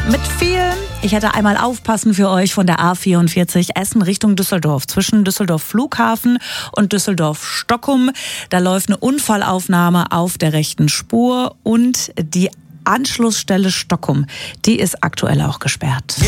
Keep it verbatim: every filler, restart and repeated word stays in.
mit viel. Ich hätte einmal aufpassen für euch von der A vierundvierzig Essen Richtung Düsseldorf. Zwischen Düsseldorf Flughafen und Düsseldorf Stockkum. Da läuft eine Unfallaufnahme auf der rechten Spur und die Anschlussstelle Stockkum, die ist aktuell auch gesperrt.